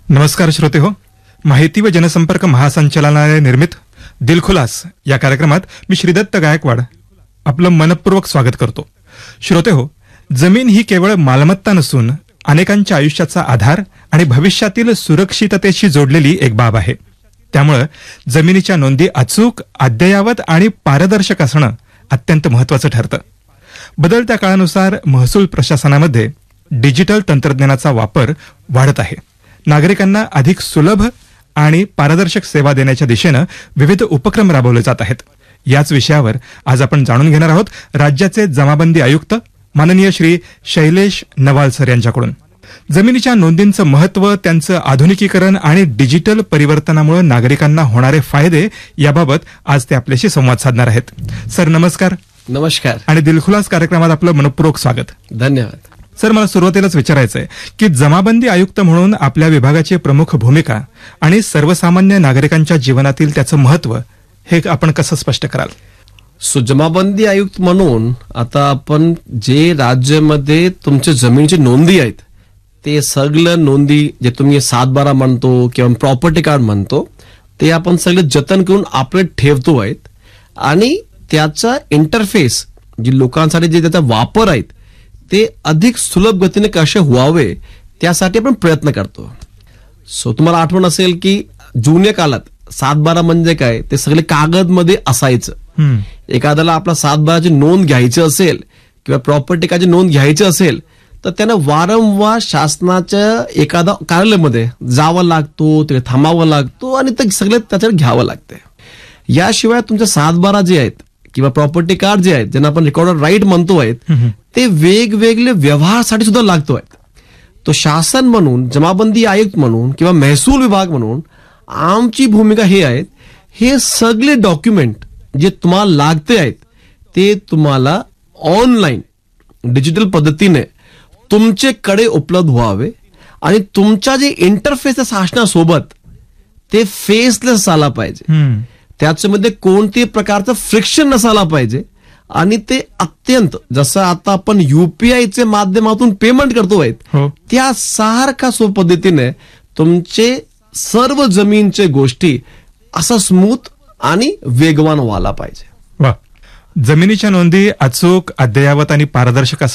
नमस्कार श्रोते हो, माहिती व जनसंपर्क महासंचालनालय निर्मित दिलखुलास या कार्यक्रमात मी श्रीदत्त गायकवाड आपलं मनपूर्वक स्वागत करतो. श्रोते हो, जमीन ही केवळ मालमत्ता नसून अनेकांच्या आयुष्याचा आधार आणि भविष्यातील सुरक्षिततेशी जोडलेली एक बाब आहे. त्यामुळे जमिनीच्या नोंदी अचूक, अद्ययावत आणि पारदर्शक असणं अत्यंत महत्वाचं ठरतं. बदलत्या काळानुसार महसूल प्रशासनामध्ये डिजिटल तंत्रज्ञानाचा वापर वाढत आहे. नागरिकांना अधिक सुलभ आणि पारदर्शक सेवा देण्याच्या दिशेनं विविध उपक्रम राबवले जात आहेत. याच विषयावर आज आपण जाणून घेणार आहोत राज्याचे जमाबंदी आयुक्त माननीय श्री शैलेश नवाल सर यांच्याकडून. जमिनीच्या नोंदींचं महत्व, त्यांचं आधुनिकीकरण आणि डिजिटल परिवर्तनामुळे नागरिकांना होणारे फायदे याबाबत आज ते आपल्याशी संवाद साधणार आहेत. सर नमस्कार. नमस्कार आणि दिलखुलास कार्यक्रमात आपलं मनपूर्वक स्वागत. धन्यवाद. सर, मला सुरुवातीलाच विचारायचं आहे की जमाबंदी आयुक्त म्हणून आपल्या विभागाची प्रमुख भूमिका आणि सर्वसामान्य नागरिकांच्या जीवनातील त्याचं महत्व हे आपण कसं स्पष्ट कराल? जमाबंदी आयुक्त म्हणून आता आपण जे राज्यामध्ये तुमच्या जमिनीची नोंदी आहेत ते सगळं नोंदी जे तुम्ही 7/12 म्हणतो किंवा प्रॉपर्टी कार्ड म्हणतो ते आपण सगळे जतन करून आपले ठेवतो आहेत आणि त्याचा इंटरफेस जे लोकांसाठी जे त्याचा वापर आहेत ते अधिक सुलभ गतीने कसे व्हावे त्यासाठी आपण प्रयत्न करतो. तुम्हाला आठवण असेल की जुन्या काळात 7/12 म्हणजे काय, ते सगळे कागदमध्ये असायचं. एखाद्याला आपला 7/12ची नोंद घ्यायची असेल किंवा प्रॉपर्टी कार्डची नोंद घ्यायची असेल तर त्यांना वारंवार शासनाच्या एखादा कार्यालयामध्ये जावं लागतो, तिथे थांबावं लागतो आणि ते सगळे त्याच्यावर घ्यावं लागते. याशिवाय तुमच्या 7/12 जे आहेत किंवा प्रॉपर्टी कार्ड जे आहेत ज्यांना आपण रेकॉर्ड राईट म्हणतो आहेत ते वेगवेगळे व्यवहारासाठी सुद्धा लागतो आहेत. तो शासन म्हणून, जमाबंदी आयुक्त म्हणून किंवा महसूल विभाग म्हणून आमची भूमिका हे आहे, हे सगळे डॉक्युमेंट जे तुम्हाला लागते आहेत ते तुम्हाला ऑनलाईन डिजिटल पद्धतीने तुमच्याकडे उपलब्ध व्हावे आणि तुमच्या जे इंटरफेस शासनासोबत ते फेसलेस झाला पाहिजे. त्याच्यामध्ये कोणत्याही प्रकारचं फ्रिक्शन नसायला पाहिजे आणि ते अत्यंत, जसं आता आपण UPIचे माध्यमातून पेमेंट करतो त्या सारखा सोप्या पद्धतीने तुमचे सर्व जमीनचे गोष्टी असं स्मूथ आणि वेगवान व्हायला पाहिजे. वा, जमिनीच्या नोंदी अचूक, अद्ययावत आणि पारदर्शक